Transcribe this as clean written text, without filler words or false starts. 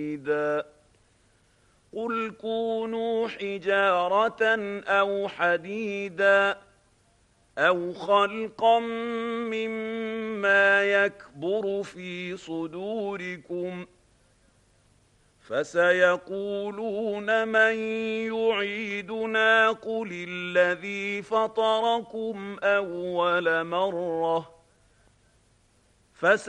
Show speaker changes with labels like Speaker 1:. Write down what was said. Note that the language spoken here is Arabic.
Speaker 1: قل كونوا حجارة أو حديدا أو خلقا مما يكبر في صدوركم فسيقولون من يعيدنا قل الذي فطركم أول مرة